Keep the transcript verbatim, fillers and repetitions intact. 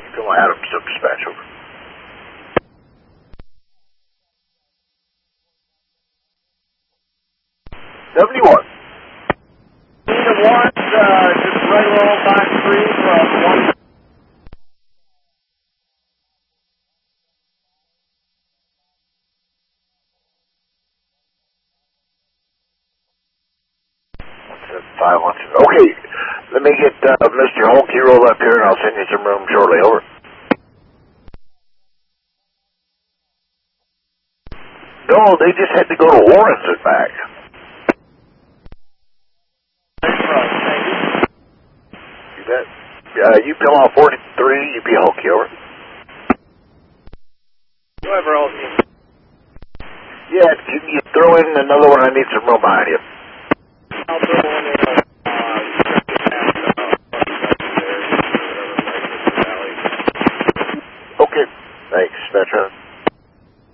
Come on, Adams, up dispatch over. seventy-one. Unit one, uh, just regular old box three from one. Five one two. Okay, let me get uh, Mister Holke rolled up here, and I'll send you some room shortly. Over. No, they just had to go to Warren's and back. You bet. Uh, you P L forty-three, you be Holke, over. Whoever else needs. Yeah, can you throw in another one? I need some room behind you. I'll throw one in. Okay, thanks, Metro.